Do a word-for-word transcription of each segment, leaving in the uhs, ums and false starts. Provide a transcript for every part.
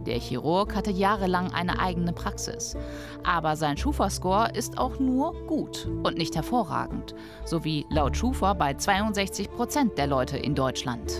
Der Chirurg hatte jahrelang eine eigene Praxis. Aber sein Schufa-Score ist auch nur gut und nicht hervorragend. So wie laut Schufa bei zweiundsechzig Prozent der Leute in Deutschland.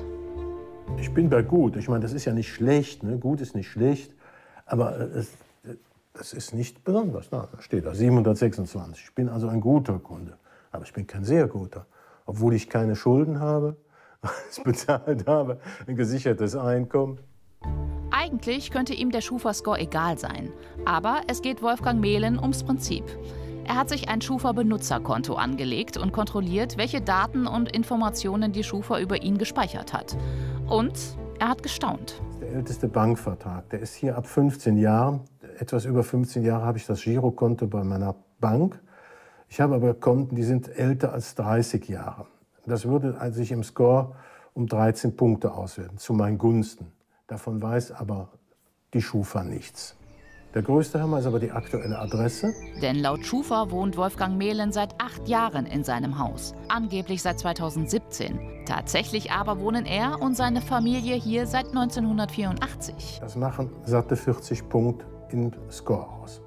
Ich bin bei gut. Ich meine, das ist ja nicht schlecht. Ne? Gut ist nicht schlecht. Aber es, das ist nicht besonders. Na, da steht da siebenhundertsechsundzwanzig. Ich bin also ein guter Kunde. Aber ich bin kein sehr guter. Obwohl ich keine Schulden habe, alles bezahlt habe, ein gesichertes Einkommen. Eigentlich könnte ihm der Schufa-Score egal sein. Aber es geht Wolfgang Mehlen ums Prinzip. Er hat sich ein Schufa-Benutzerkonto angelegt und kontrolliert, welche Daten und Informationen die Schufa über ihn gespeichert hat. Und er hat gestaunt. Das ist der älteste Bankvertrag. Der ist hier ab fünfzehn Jahren. Etwas über fünfzehn Jahre habe ich das Girokonto bei meiner Bank. Ich habe aber Konten, die sind älter als dreißig Jahre. Das würde sich im Score um dreizehn Punkte auswerten, zu meinen Gunsten. Davon weiß aber die Schufa nichts. Der größte Hammer ist aber die aktuelle Adresse. Denn laut Schufa wohnt Wolfgang Mehlen seit acht Jahren in seinem Haus. Angeblich seit zweitausendsiebzehn. Tatsächlich aber wohnen er und seine Familie hier seit neunzehnhundertvierundachtzig. Das machen satte vierzig Punkte im Score aus.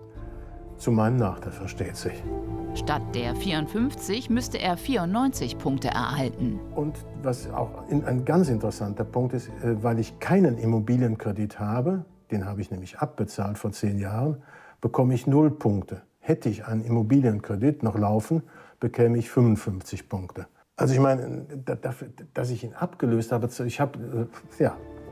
Zu meinem Nachteil, versteht sich. Statt der vierundfünfzig müsste er vierundneunzig Punkte erhalten. Und was auch ein ganz interessanter Punkt ist, weil ich keinen Immobilienkredit habe, den habe ich nämlich abbezahlt vor zehn Jahren, bekomme ich null Punkte. Hätte ich einen Immobilienkredit noch laufen, bekäme ich fünfundfünfzig Punkte. Also ich meine, dafür, dass ich ihn abgelöst habe, ich habe, ja,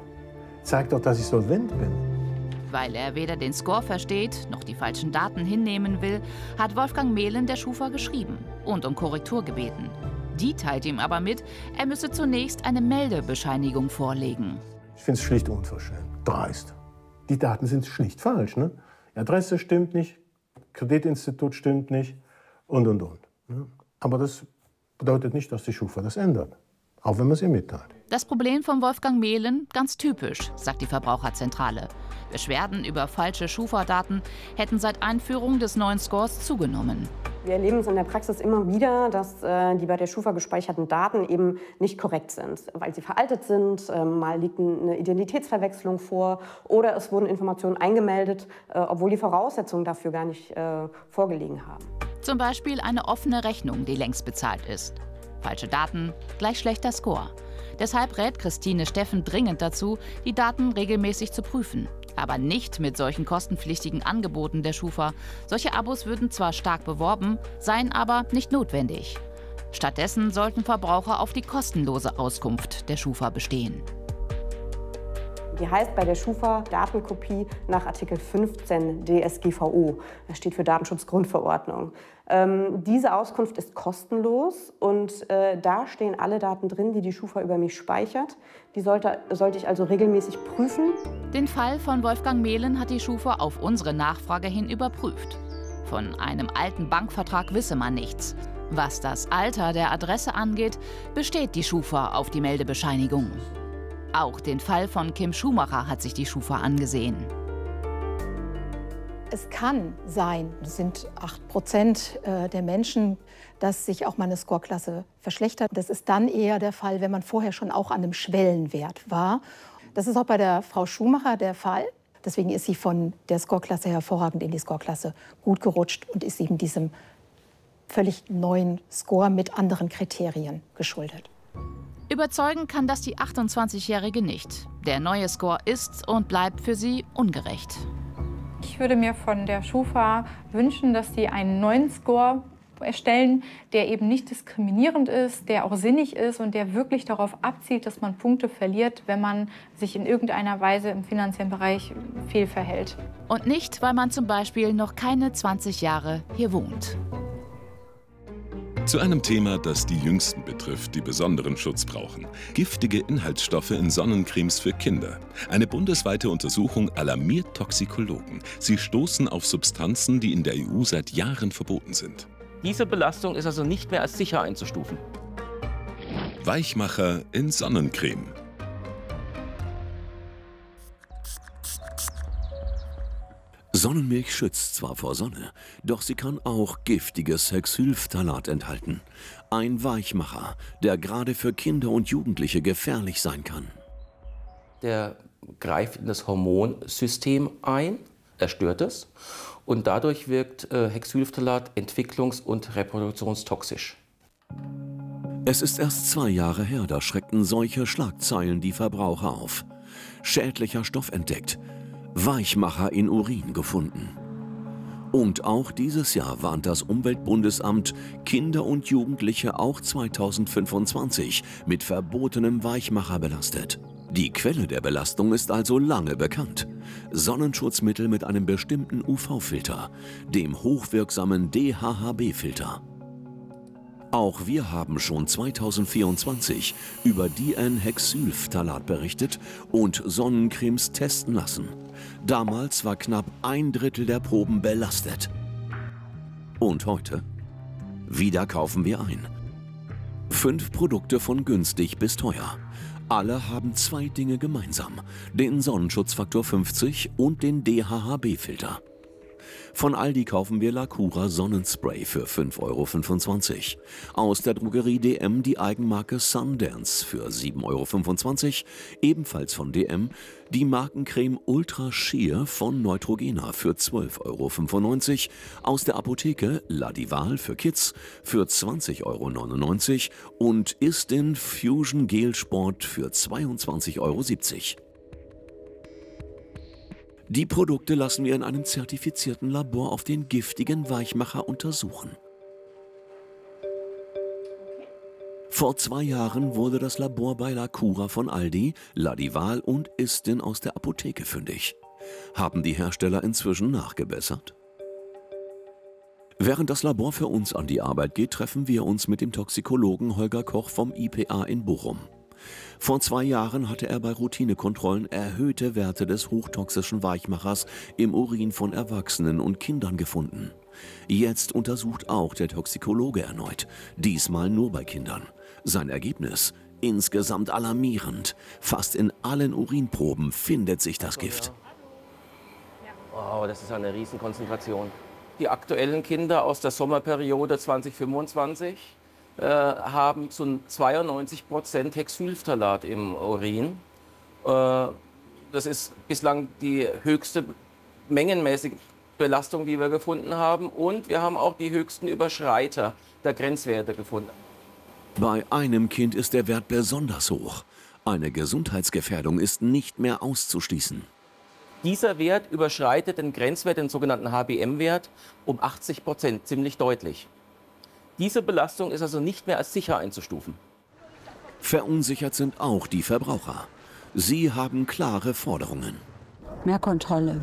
zeigt doch, dass ich solvent bin. Weil er weder den Score versteht, noch die falschen Daten hinnehmen will, hat Wolfgang Mehlen der Schufa geschrieben und um Korrektur gebeten. Die teilt ihm aber mit, er müsse zunächst eine Meldebescheinigung vorlegen. Ich finde es schlicht unverschämt, dreist. Die Daten sind schlicht falsch. Ne? Die Adresse stimmt nicht, Kreditinstitut stimmt nicht und, und, und. Ne? Aber das bedeutet nicht, dass die Schufa das ändert, auch wenn man es ihr mitteilt. Das Problem von Wolfgang Mehlen ganz typisch, sagt die Verbraucherzentrale. Beschwerden über falsche Schufa-Daten hätten seit Einführung des neuen Scores zugenommen. Wir erleben es in der Praxis immer wieder, dass äh, die bei der Schufa gespeicherten Daten eben nicht korrekt sind, weil sie veraltet sind, äh, mal liegt eine Identitätsverwechslung vor oder es wurden Informationen eingemeldet, äh, obwohl die Voraussetzungen dafür gar nicht äh, vorgelegen haben. Zum Beispiel eine offene Rechnung, die längst bezahlt ist. Falsche Daten, gleich schlechter Score. Deshalb rät Christine Steffen dringend dazu, die Daten regelmäßig zu prüfen. Aber nicht mit solchen kostenpflichtigen Angeboten der Schufa. Solche Abos würden zwar stark beworben, seien aber nicht notwendig. Stattdessen sollten Verbraucher auf die kostenlose Auskunft der Schufa bestehen. Die heißt bei der Schufa Datenkopie nach Artikel fünfzehn D S G V O. Das steht für Datenschutzgrundverordnung. Ähm, diese Auskunft ist kostenlos und äh, da stehen alle Daten drin, die die Schufa über mich speichert. Die sollte, sollte ich also regelmäßig prüfen. Den Fall von Wolfgang Mehlen hat die Schufa auf unsere Nachfrage hin überprüft. Von einem alten Bankvertrag wisse man nichts. Was das Alter der Adresse angeht, besteht die Schufa auf die Meldebescheinigung. Auch den Fall von Kim Schumacher hat sich die Schufa angesehen. Es kann sein, das sind acht Prozent der Menschen, dass sich auch mal eine Scoreklasse verschlechtert. Das ist dann eher der Fall, wenn man vorher schon auch an einem Schwellenwert war. Das ist auch bei der Frau Schumacher der Fall. Deswegen ist sie von der Scoreklasse hervorragend in die Scoreklasse gut gerutscht und ist eben diesem völlig neuen Score mit anderen Kriterien geschuldet. Überzeugen kann das die achtundzwanzigjährige nicht. Der neue Score ist und bleibt für sie ungerecht. Ich würde mir von der Schufa wünschen, dass sie einen neuen Score erstellen, der eben nicht diskriminierend ist, der auch sinnig ist und der wirklich darauf abzielt, dass man Punkte verliert, wenn man sich in irgendeiner Weise im finanziellen Bereich fehlverhält. Und nicht, weil man zum Beispiel noch keine zwanzig Jahre hier wohnt. Zu einem Thema, das die Jüngsten betrifft, die besonderen Schutz brauchen. Giftige Inhaltsstoffe in Sonnencremes für Kinder. Eine bundesweite Untersuchung alarmiert Toxikologen. Sie stoßen auf Substanzen, die in der E U seit Jahren verboten sind. Diese Belastung ist also nicht mehr als sicher einzustufen. Weichmacher in Sonnencreme. Sonnenmilch schützt zwar vor Sonne, doch sie kann auch giftiges Hexylphthalat enthalten. Ein Weichmacher, der gerade für Kinder und Jugendliche gefährlich sein kann. Der greift in das Hormonsystem ein, er stört es und dadurch wirkt äh, Hexylphthalat entwicklungs- und reproduktionstoxisch. Es ist erst zwei Jahre her, da schreckten solche Schlagzeilen die Verbraucher auf. Schädlicher Stoff entdeckt, Weichmacher in Urin gefunden. Und auch dieses Jahr warnt das Umweltbundesamt Kinder und Jugendliche auch zweitausendfünfundzwanzig mit verbotenem Weichmacher belastet. Die Quelle der Belastung ist also lange bekannt. Sonnenschutzmittel mit einem bestimmten U V-Filter, dem hochwirksamen D H H B-Filter. Auch wir haben schon zweitausendvierundzwanzig über Dihexylphthalat berichtet und Sonnencremes testen lassen. Damals war knapp ein Drittel der Proben belastet. Und heute? Wieder kaufen wir ein. Fünf Produkte von günstig bis teuer. Alle haben zwei Dinge gemeinsam: den Sonnenschutzfaktor fünfzig und den D H H B-Filter. Von Aldi kaufen wir Lacura Sonnenspray für fünf Euro fünfundzwanzig. Aus der Drogerie D M die Eigenmarke Sundance für sieben Euro fünfundzwanzig. Ebenfalls von D M die Markencreme Ultra Sheer von Neutrogena für zwölf Euro fünfundneunzig. Aus der Apotheke Ladival für Kids für zwanzig Euro neunundneunzig und Istin Fusion Gel Sport für zweiundzwanzig Euro siebzig. Die Produkte lassen wir in einem zertifizierten Labor auf den giftigen Weichmacher untersuchen. Vor zwei Jahren wurde das Labor bei Lacura von Aldi, Ladival und Istin aus der Apotheke fündig. Haben die Hersteller inzwischen nachgebessert? Während das Labor für uns an die Arbeit geht, treffen wir uns mit dem Toxikologen Holger Koch vom I P A in Bochum. Vor zwei Jahren hatte er bei Routinekontrollen erhöhte Werte des hochtoxischen Weichmachers im Urin von Erwachsenen und Kindern gefunden. Jetzt untersucht auch der Toxikologe erneut, diesmal nur bei Kindern. Sein Ergebnis? Insgesamt alarmierend. Fast in allen Urinproben findet sich das Gift. Wow, das ist eine Riesenkonzentration. Die aktuellen Kinder aus der Sommerperiode zweitausendfünfundzwanzig äh, haben zu zweiundneunzig Prozent Hexylphthalat im Urin. Äh, das ist bislang die höchste mengenmäßige Belastung, die wir gefunden haben. Und wir haben auch die höchsten Überschreiter der Grenzwerte gefunden. Bei einem Kind ist der Wert besonders hoch. Eine Gesundheitsgefährdung ist nicht mehr auszuschließen. Dieser Wert überschreitet den Grenzwert, den sogenannten H B M-Wert, um achtzig Prozent, ziemlich deutlich. Diese Belastung ist also nicht mehr als sicher einzustufen. Verunsichert sind auch die Verbraucher. Sie haben klare Forderungen. Mehr Kontrolle,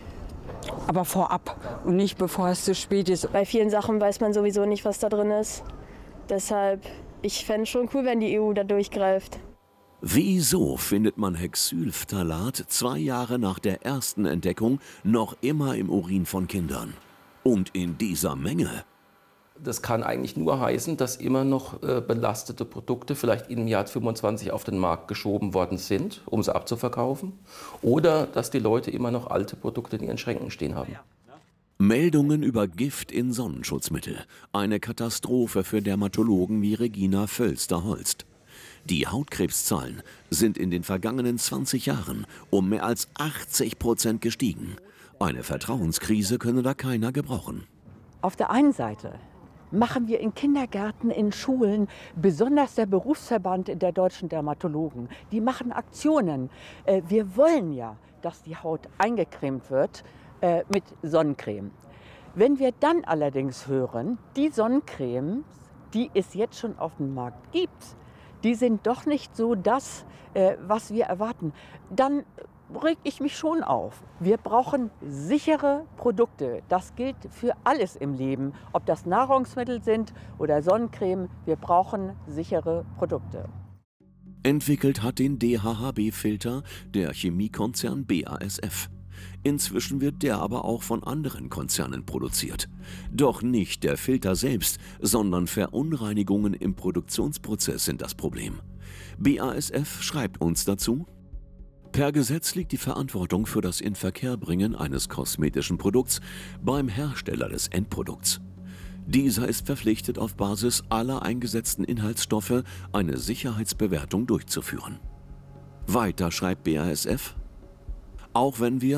aber vorab und nicht bevor es zu spät ist. Bei vielen Sachen weiß man sowieso nicht, was da drin ist. Deshalb, ich fände es schon cool, wenn die E U da durchgreift. Wieso findet man Hexylphthalat zwei Jahre nach der ersten Entdeckung noch immer im Urin von Kindern? Und in dieser Menge? Das kann eigentlich nur heißen, dass immer noch äh, belastete Produkte vielleicht im Jahr fünfundzwanzig auf den Markt geschoben worden sind, um sie abzuverkaufen. Oder dass die Leute immer noch alte Produkte in ihren Schränken stehen haben. Meldungen über Gift in Sonnenschutzmittel. Eine Katastrophe für Dermatologen wie Regina Völster-Holst. Die Hautkrebszahlen sind in den vergangenen zwanzig Jahren um mehr als achtzig Prozent gestiegen. Eine Vertrauenskrise könne da keiner gebrauchen. Auf der einen Seite machen wir in Kindergärten, in Schulen, besonders der Berufsverband der deutschen Dermatologen, die machen Aktionen. Wir wollen ja, dass die Haut eingecremt wird mit Sonnencreme. Wenn wir dann allerdings hören, die Sonnencremes, die es jetzt schon auf dem Markt gibt, die sind doch nicht so das, was wir erwarten, dann reg ich mich schon auf. Wir brauchen sichere Produkte. Das gilt für alles im Leben, ob das Nahrungsmittel sind oder Sonnencreme. Wir brauchen sichere Produkte. Entwickelt hat den D H H B-Filter der Chemiekonzern B A S F. Inzwischen wird der aber auch von anderen Konzernen produziert. Doch nicht der Filter selbst, sondern Verunreinigungen im Produktionsprozess sind das Problem. B A S F schreibt uns dazu: Per Gesetz liegt die Verantwortung für das Inverkehrbringen eines kosmetischen Produkts beim Hersteller des Endprodukts. Dieser ist verpflichtet, auf Basis aller eingesetzten Inhaltsstoffe eine Sicherheitsbewertung durchzuführen. Weiter schreibt B A S F: Auch wenn wir